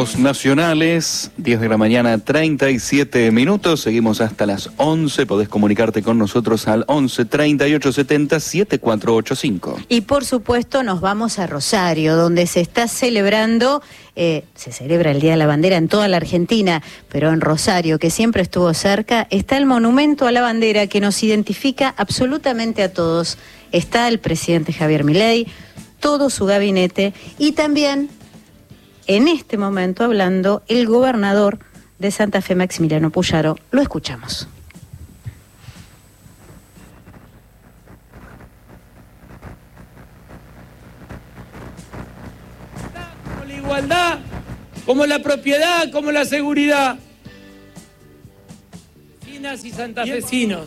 Datos nacionales, 10 de la mañana, 37 minutos. Seguimos hasta las 11. Podés comunicarte con nosotros al 11 38 70 7485. Y por supuesto nos vamos a Rosario, donde se está celebrando, se celebra el Día de la Bandera en toda la Argentina, pero en Rosario, que siempre estuvo cerca, está el monumento a la bandera que nos identifica absolutamente a todos. Está el presidente Javier Milei, todo su gabinete y también, en este momento hablando, el gobernador de Santa Fe, Maximiliano Puyaro. Lo escuchamos. Como la igualdad, como la propiedad, como la seguridad. Vecinas y santafesinos,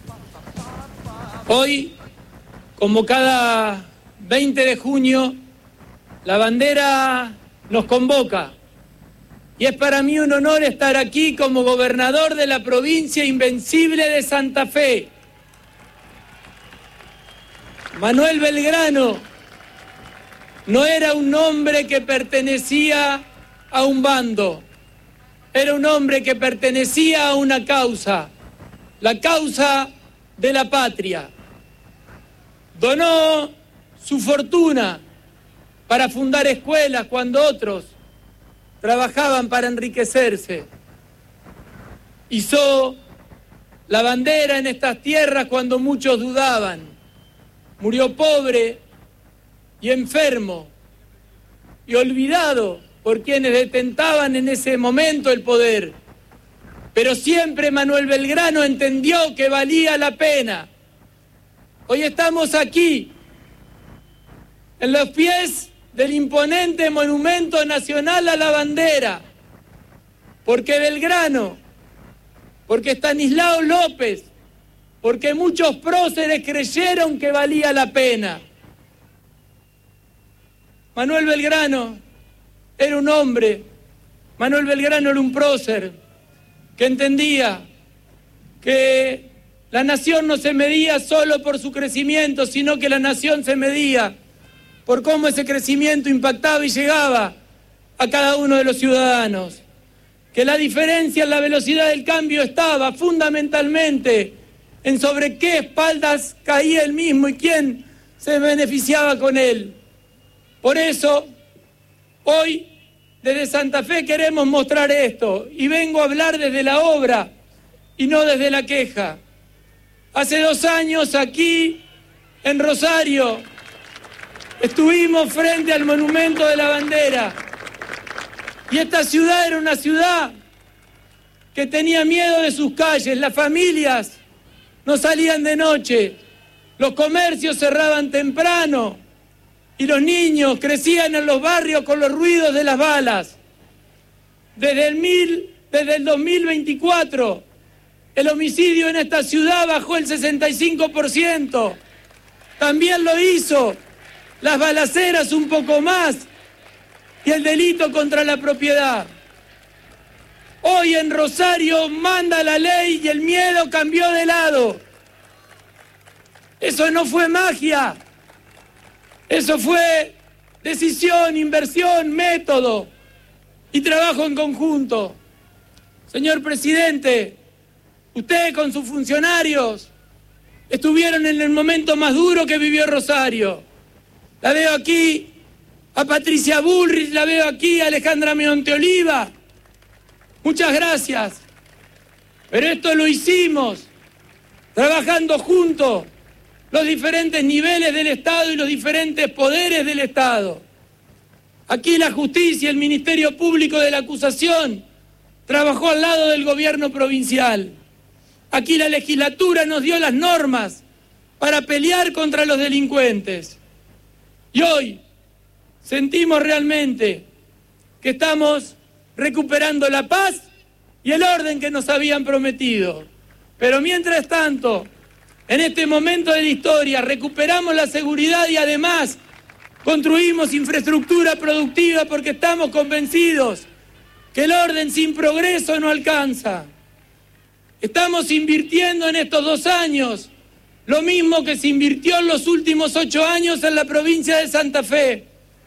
hoy, como cada 20 de junio, la bandera nos convoca. Y es para mí un honor estar aquí como gobernador de la provincia invencible de Santa Fe. Manuel Belgrano no era un hombre que pertenecía a un bando, era un hombre que pertenecía a una causa, la causa de la patria. Donó su fortuna para fundar escuelas cuando otros trabajaban para enriquecerse. Hizo la bandera en estas tierras cuando muchos dudaban. Murió pobre y enfermo y olvidado por quienes detentaban en ese momento el poder. Pero siempre Manuel Belgrano entendió que valía la pena. Hoy estamos aquí, en los pies del imponente monumento nacional a la bandera, porque Belgrano, porque Estanislao López, porque muchos próceres creyeron que valía la pena. Manuel Belgrano era un hombre, Manuel Belgrano era un prócer que entendía que la nación no se medía solo por su crecimiento, sino que la nación se medía por cómo ese crecimiento impactaba y llegaba a cada uno de los ciudadanos. Que la diferencia en la velocidad del cambio estaba fundamentalmente en sobre qué espaldas caía él mismo y quién se beneficiaba con él. Por eso, hoy, desde Santa Fe queremos mostrar esto, y vengo a hablar desde la obra y no desde la queja. Hace 2 años aquí, en Rosario, estuvimos frente al monumento de la bandera, y esta ciudad era una ciudad que tenía miedo de sus calles, las familias no salían de noche, los comercios cerraban temprano, y los niños crecían en los barrios con los ruidos de las balas. Desde el 2024, el homicidio en esta ciudad bajó el 65%. También lo hizo las balaceras un poco más y el delito contra la propiedad. Hoy en Rosario manda la ley y el miedo cambió de lado. Eso no fue magia. Eso fue decisión, inversión, método y trabajo en conjunto. Señor presidente, usted con sus funcionarios estuvieron en el momento más duro que vivió Rosario. La veo aquí a Patricia Bullrich, la veo aquí a Alejandra Monteoliva. Muchas gracias. Pero esto lo hicimos trabajando juntos los diferentes niveles del Estado y los diferentes poderes del Estado. Aquí la justicia, el Ministerio Público de la Acusación, trabajó al lado del gobierno provincial. Aquí la legislatura nos dio las normas para pelear contra los delincuentes. Y hoy sentimos realmente que estamos recuperando la paz y el orden que nos habían prometido. Pero mientras tanto, en este momento de la historia, recuperamos la seguridad y además construimos infraestructura productiva porque estamos convencidos que el orden sin progreso no alcanza. Estamos invirtiendo en estos 2 años lo mismo que se invirtió en los últimos 8 años en la provincia de Santa Fe.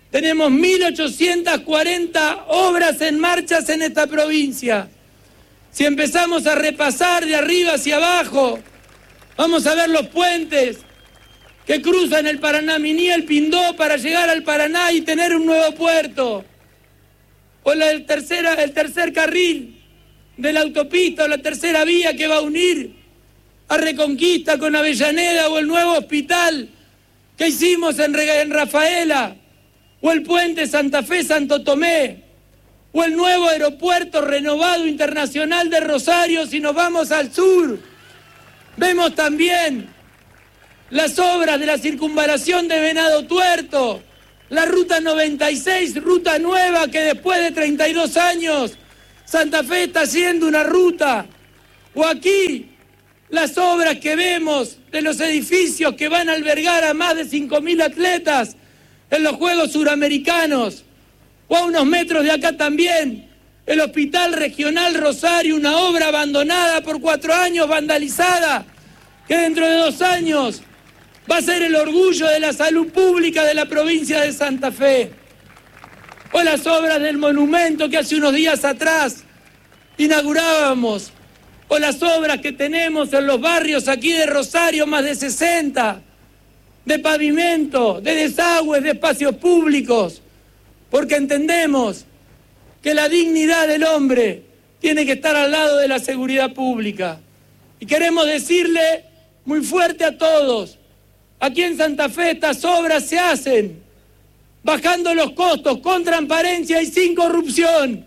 Tenemos 1.840 obras en marcha en esta provincia. Si empezamos a repasar de arriba hacia abajo, vamos a ver los puentes que cruzan el Paraná-Miní, el Pindó, para llegar al Paraná y tener un nuevo puerto. O el tercer carril de la autopista, o la tercera vía que va a unir a Reconquista con Avellaneda, o el nuevo hospital que hicimos en Rafaela, o el puente Santa Fe-Santo Tomé, o el nuevo aeropuerto renovado internacional de Rosario. Si nos vamos al sur, vemos también las obras de la circunvalación de Venado Tuerto, la ruta 96, ruta nueva que después de 32 años Santa Fe está haciendo una ruta. O aquí las obras que vemos de los edificios que van a albergar a más de 5.000 atletas en los Juegos Suramericanos. O a unos metros de acá también, el Hospital Regional Rosario, una obra abandonada por 4 años, vandalizada, que dentro de 2 años va a ser el orgullo de la salud pública de la provincia de Santa Fe. O las obras del monumento que hace unos días atrás inaugurábamos. O las obras que tenemos en los barrios aquí de Rosario, más de 60, de pavimento, de desagües, de espacios públicos. Porque entendemos que la dignidad del hombre tiene que estar al lado de la seguridad pública. Y queremos decirle muy fuerte a todos, aquí en Santa Fe estas obras se hacen bajando los costos, con transparencia y sin corrupción.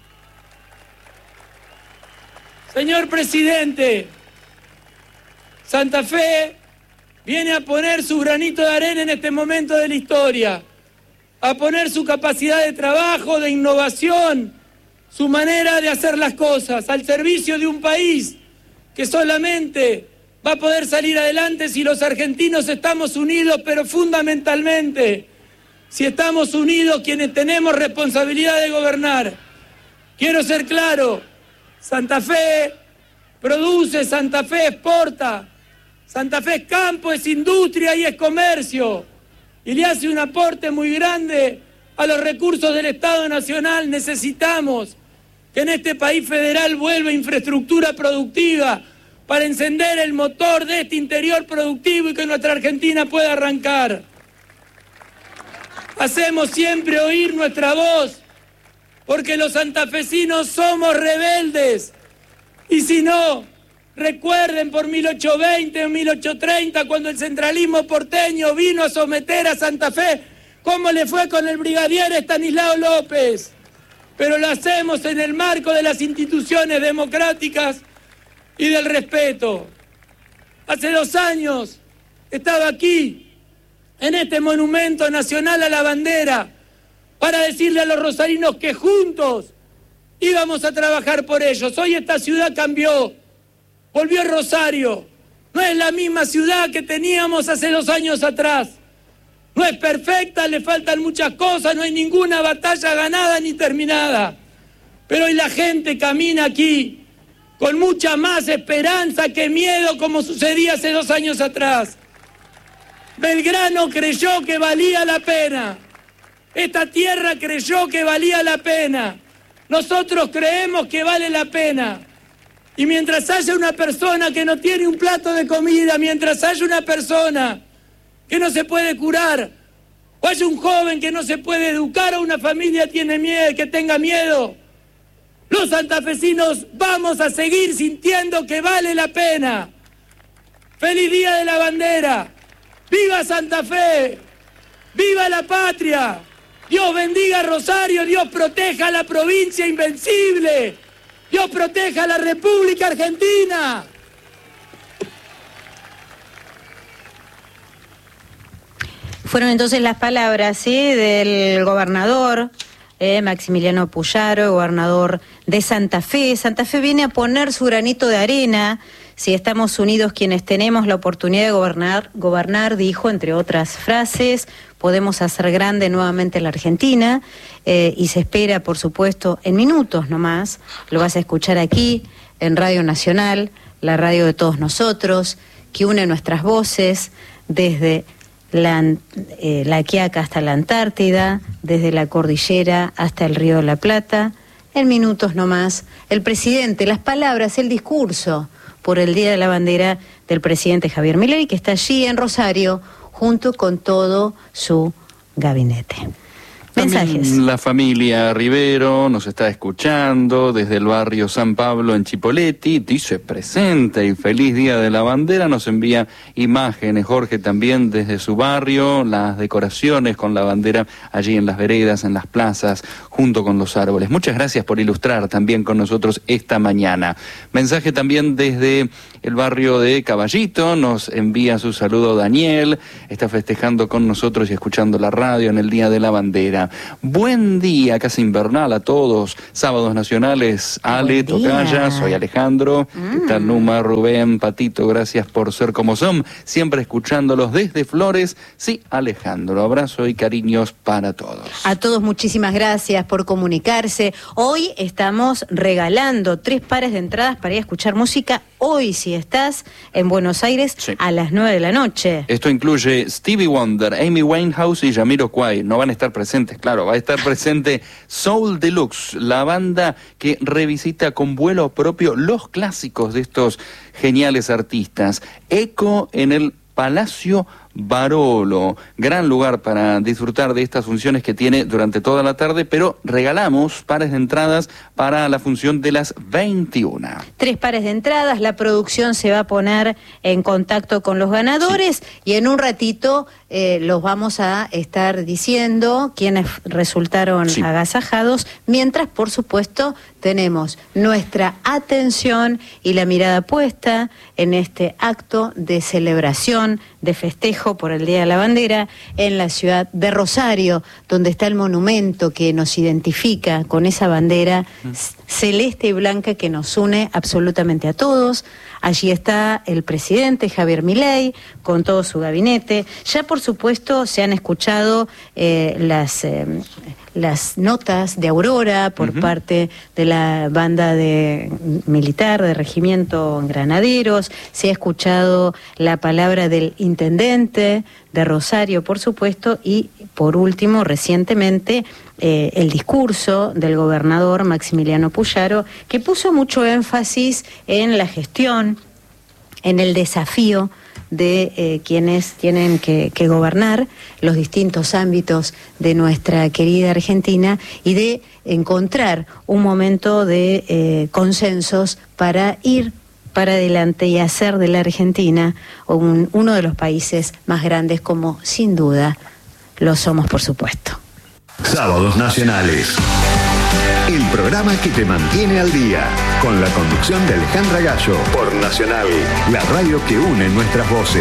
Señor presidente, Santa Fe viene a poner su granito de arena en este momento de la historia, a poner su capacidad de trabajo, de innovación, su manera de hacer las cosas al servicio de un país que solamente va a poder salir adelante si los argentinos estamos unidos, pero fundamentalmente si estamos unidos quienes tenemos responsabilidad de gobernar. Quiero ser claro, Santa Fe produce, Santa Fe exporta, Santa Fe es campo, es industria y es comercio. Y le hace un aporte muy grande a los recursos del Estado Nacional. Necesitamos que en este país federal vuelva infraestructura productiva para encender el motor de este interior productivo y que nuestra Argentina pueda arrancar. Hacemos siempre oír nuestra voz, porque los santafesinos somos rebeldes. Y si no, recuerden por 1820 o 1830, cuando el centralismo porteño vino a someter a Santa Fe, cómo le fue con el brigadier Estanislao López. Pero lo hacemos en el marco de las instituciones democráticas y del respeto. Hace 2 años estaba aquí, en este monumento nacional a la bandera, para decirle a los rosarinos que juntos íbamos a trabajar por ellos. Hoy esta ciudad cambió, volvió Rosario, no es la misma ciudad que teníamos hace 2 años atrás. No es perfecta, le faltan muchas cosas, no hay ninguna batalla ganada ni terminada. Pero hoy la gente camina aquí con mucha más esperanza que miedo, como sucedía hace 2 años atrás. Belgrano creyó que valía la pena. Esta tierra creyó que valía la pena. Nosotros creemos que vale la pena. Y mientras haya una persona que no tiene un plato de comida, mientras haya una persona que no se puede curar, o haya un joven que no se puede educar, o una familia tiene miedo, que tenga miedo, los santafesinos vamos a seguir sintiendo que vale la pena. ¡Feliz Día de la Bandera! ¡Viva Santa Fe! ¡Viva la patria! Dios bendiga a Rosario, Dios proteja a la provincia invencible, Dios proteja a la República Argentina. Fueron entonces las palabras, ¿sí?, del gobernador Maximiliano Puyaro, gobernador de Santa Fe. Santa Fe viene a poner su granito de arena. Si estamos unidos quienes tenemos la oportunidad de gobernar, dijo, entre otras frases, podemos hacer grande nuevamente la Argentina, y se espera, por supuesto, en minutos nomás, lo vas a escuchar aquí, en Radio Nacional, la radio de todos nosotros, que une nuestras voces desde la Quiaca hasta la Antártida, desde la cordillera hasta el Río de la Plata. En minutos nomás, el presidente, las palabras, el discurso por el Día de la Bandera del presidente Javier Milei, que está allí en Rosario, junto con todo su gabinete. Mensajes. También la familia Rivero nos está escuchando desde el barrio San Pablo en Chipoleti, dice presente y feliz Día de la Bandera, nos envía imágenes, Jorge, también desde su barrio, las decoraciones con la bandera allí en las veredas, en las plazas, junto con los árboles. Muchas gracias por ilustrar también con nosotros esta mañana. Mensaje también desde el barrio de Caballito, nos envía su saludo Daniel, está festejando con nosotros y escuchando la radio en el Día de la Bandera. Buen día, casi invernal a todos. Sábados nacionales, Ale, Tocaya, soy Alejandro. Está Numa, Rubén, Patito, gracias por ser como son. Siempre escuchándolos desde Flores. Sí, Alejandro, abrazo y cariños para todos. A todos muchísimas gracias por comunicarse. Hoy estamos regalando 3 pares de entradas para ir a escuchar música. Hoy, si estás en Buenos Aires, sí, a las 9 de la noche. Esto incluye Stevie Wonder, Amy Winehouse y Jamiroquai. No van a estar presentes, claro, va a estar presente Soul Deluxe, la banda que revisita con vuelo propio los clásicos de estos geniales artistas. Eco en el Palacio Barolo, gran lugar para disfrutar de estas funciones que tiene durante toda la tarde, pero regalamos pares de entradas para la función de las 21. 3 pares de entradas, la producción se va a poner en contacto con los ganadores, sí, y en un ratito los vamos a estar diciendo quiénes resultaron, sí, agasajados, mientras por supuesto tenemos nuestra atención y la mirada puesta en este acto de celebración, de festejo por el Día de la Bandera en la ciudad de Rosario, donde está el monumento que nos identifica con esa bandera celeste y blanca que nos une absolutamente a todos. Allí está el presidente Javier Milei con todo su gabinete. Ya por supuesto se han escuchado las notas de Aurora por parte de la banda militar de Regimiento Granaderos, se ha escuchado la palabra del intendente de Rosario, por supuesto, y por último, recientemente, el discurso del gobernador Maximiliano Puyaro, que puso mucho énfasis en la gestión, en el desafío de quienes tienen que gobernar los distintos ámbitos de nuestra querida Argentina y de encontrar un momento de consensos para ir para adelante y hacer de la Argentina uno de los países más grandes, como sin duda lo somos, por supuesto. Sábados Nacionales, el programa que te mantiene al día, con la conducción de Alejandra Gallo, por Nacional, la radio que une nuestras voces.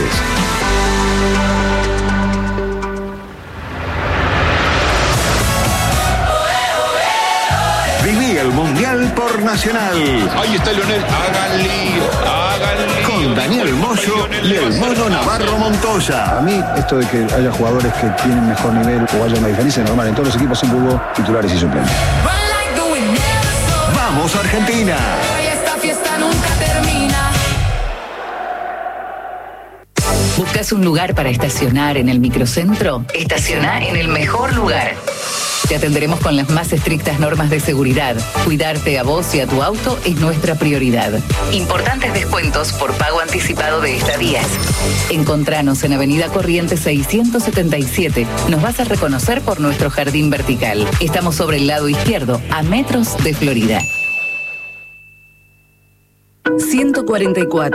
Viví el Mundial por Nacional. Ahí está Lionel, hagan lío. Con Daniel Moyo y el Mono Navarro Montoya. A mí, esto de que haya jugadores que tienen mejor nivel o haya una diferencia es normal. En todos los equipos siempre hubo titulares y suplentes. ¡Vamos, Argentina! Esta fiesta nunca termina. ¿Buscas un lugar para estacionar en el microcentro? Estaciona en el mejor lugar. Te atenderemos con las más estrictas normas de seguridad. Cuidarte a vos y a tu auto es nuestra prioridad. Importantes descuentos por pago anticipado de estadías. Encontranos en Avenida Corrientes 677. Nos vas a reconocer por nuestro jardín vertical. Estamos sobre el lado izquierdo, a metros de Florida. 144.